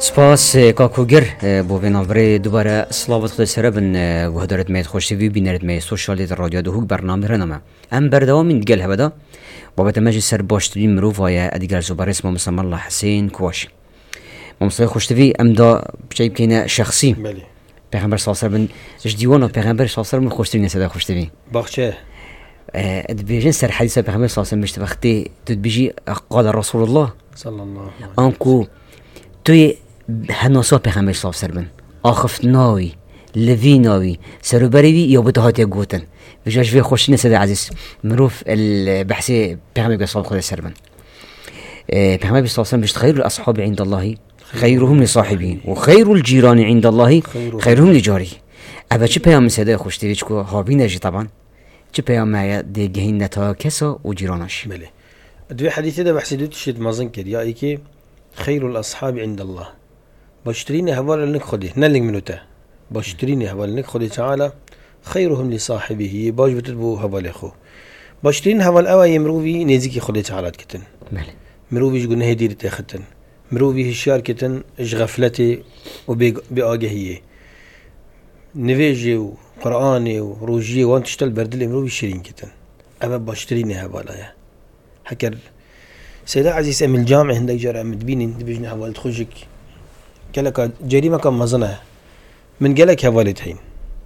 سپاس کاکوگر بو بنابرای دوباره سلامت خود سر بن وحدت میت خوشی بینرد می سوشالی در رادیو دهوک برنامه رنامه ام بردوام این دیگه هبدا بابت مجلس سر باشترین مروف ویا ادیگر زبر اسمه مسلم الله حسین کواشی ممسای خوشتوی ام دا بچه بکنه شخصی بله پیغمبر صلی الله علیه و سلم اش دیوان و پیغمبر صلی الله علیه و سلم خوشترین صدا خوشتوی باخچه ادبیجن سر حدیث پیغمبر صلی الله علیه و سلم وقتی تدبیجی قال رسول الله صلی الله علیه انکو توی هنوسا پیغمبر صلی الله علیه و سلم آخفت ناوی لوی ناوی سروبریوی یا بتهاتی گوتن بجاش في خوشين سيدي عزيز مروف البحثي بيغمبر صلى الله عليه وسلم بيغمبر صلى الله عليه وسلم بيشت خير الأصحاب عند الله خيرهم لصاحبه وخير الجيران عند الله خيرهم لجاره أبا چه پیام سيدي خوش تيري چكو هابي نجي طبعا چه پیام معي دي جهين نتا كسا و جيرانش بله دوی حدیثی ده بحثی دوت شد مازن کرد یا ایکی خیر الاصحاب عند الله باشترین هوال لنك خده نلنك منو تا باشترین هوال لنك خده تعالى خيرهم لصاحبه باش بتدبو هوال خو باشترين هوال اوا يمروي نزيكي خده تعالى كتن مروي جون هدير تاختن مروي هشيار كتن اش غفلتي وبآگهيه نويجي وقرآني وروجي وان تشتل بردل مروي شيرين كتن اما باشترين هوالايا حكر سيدة عزيز ام الجامع هندك جرى مدبينين بيجنا هوال تخرجك قالك جريمة كم مظنها من قالك هوالت هين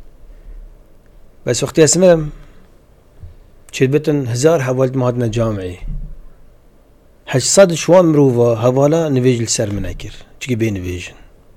بس وقت اسمم شربتن هزار هوالت مهاتنا جامعي هش صاد شوان مروفا هوالا نفيج السر مناكر چكي بين نفيجن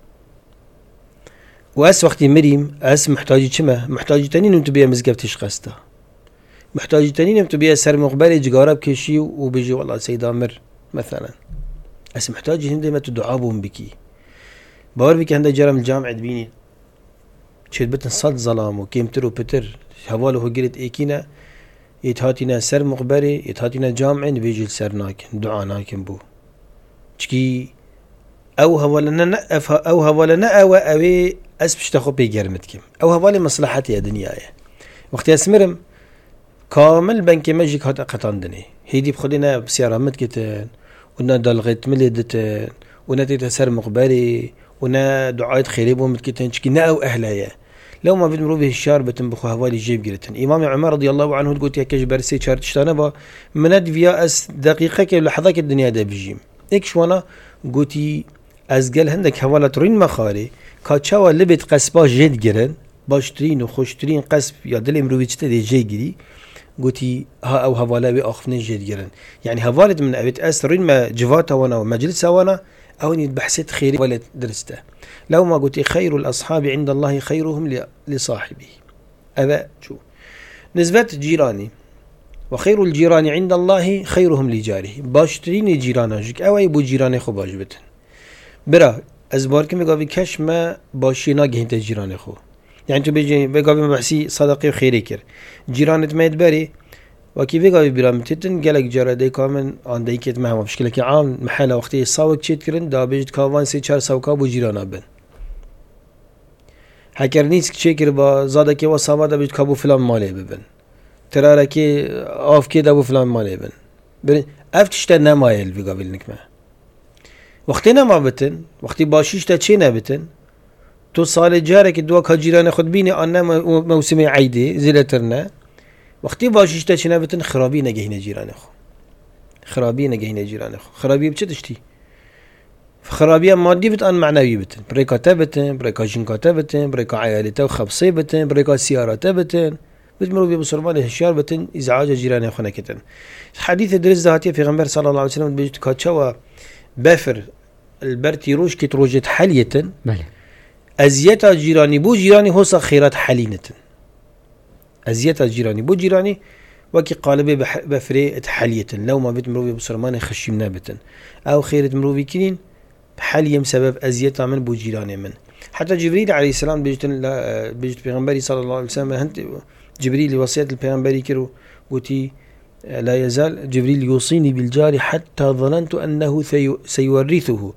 واس وقتي مريم اس محتاجي چما محتاجي تنين انتو بيا مزقفتش قستا محتاجي تنين انتو بيا سر مقبالي جغارب كشي وبيجي والله سيد امر مثلا اس محتاجي هندي ما تدعابهم بكي باور بكي هنده جرم الجامع دبيني شربتن صد ظلام وكيمتر وبتر هواله هو قلت ايكينا يتهاتينا سر مقبري يتهاتينا جامع نبيجي السر ناكن دعا ناكن بو چكي او هوالنا او اوي اسبش تخو بيجرمتكم او هوالي مصلحتي يا دنياي وقت اسمرم كامل بنك مجيك هات قطاندني هيدي بخدنا بسيارة متكتن ونا دلغت مليدتن ونا تيتسر مقبري ونا دعاية خيريبو متكتن چكي نا او اهلايا لو ما بدمرو به الشار بتنبخو هوالي جيب جرتن امام عمر رضي الله عنه قلت يا كش برسي شارتشتانا با مند فيا اس دقيقة كي لحظة الدنيا دا بجيم اكش وانا قلتي ازقل هندك هوالا ترين مخاري كاتشاوا لبت قصبا جيد جرن باشترين وخوشترين قصب يا دل امرويتشتا دي جي جري قلتي ها او هوالا بي اخفني جيد جرن يعني هوالد من ابيت اس ترين ما جفاتا وانا ومجلسا وانا او اني بحثت خيري ولا درسته لو ما قلت خير الأصحاب عند الله خيرهم لصاحبه هذا شو نسبة جيراني وخير الجيران عند الله خيرهم لجاره باشترين جيرانك أو يبو جيراني خو باجبتن برا أزبارك مقابل كش ما باشينا جهنت جيراني خو يعني تو بيجي بقابل مبحسي صدقي وخيري كر جيرانت ما يدبري وكيف بقابل برامتتن قالك جرى كامن عن ديكت معهم مشكلة كي عام محل وقتي صاوك تشيت كرن دا بيجت كاوان سي چار سوكا بو جيرانا بن هكر نيسك شكر با زاده كي وصابا دا بيجت كابو فلان مالي ببن ترارا كي آف كي دا بو فلان مالي بن افتشتا نمايل بقابل نكمه وقتي نما بتن وقتي باشيشتا چه نبتن تو سال جارك دوا كجيران خود بيني انا موسم عيدي زلترنا وقتی باشیش تا چنه بتن خرابی نگهینه جیران خو خرابی نگهینه جیران خو خرابی بچه دشتی خرابی مادی بتن معنوی بتن بريكا تبتن بريكا جنكا تبتن بريكا عيالته وخبصي بتن بريكا سيارته بتن بتمروا بي بسرمان هشيار بتن ازعاج جيران خو نكتن حديث درس ذاتي في غنبر صلى الله عليه وسلم بيجت كاتشوا بافر البرتي روش كي تروجت حليه بله ازيتا جيراني بو جيراني هو خيرات حلينه أزيت الجيراني بو جيراني وكي قالبي بفري اتحالية لو ما بيت مروبي بصرمان خشيم نابتا أو خيرت مروبي كنين بحالية سبب أزيت من بو جيراني من حتى جبريل عليه السلام بيجت بيغنبري صلى الله عليه وسلم هنت جبريل وصية البيغنبري كرو قوتي لا يزال جبريل يوصيني بالجار حتى ظننت أنه سيورثه